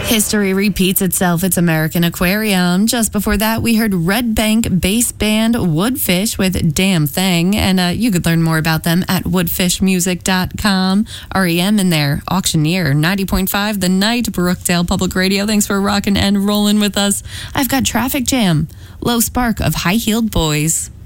History repeats itself. It's American Aquarium. Just before that, we heard Red Bank bass band Woodfish with Damn Thing. And you could learn more about them at woodfishmusic.com. REM in there, Auctioneer, 90.5 The Night, Brookdale Public Radio. Thanks for rocking and rolling with us. I've got Traffic Jam, Low Spark of High Heeled Boys.